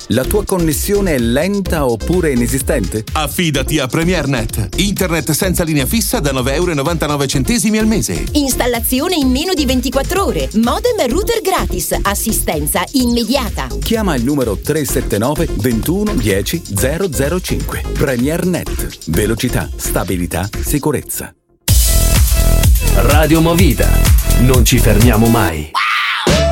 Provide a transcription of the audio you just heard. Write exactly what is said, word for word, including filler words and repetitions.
La tua connessione è lenta oppure inesistente? Affidati a PremierNet. Internet senza linea fissa da nove virgola novantanove euro al mese. Installazione in meno di ventiquattro ore. Modem router gratis. Assistenza immediata. Chiama il numero tre sette nove ventuno dieci zero zero cinque. PremierNet. Velocità, stabilità, sicurezza. Radio Movida. Non ci fermiamo mai.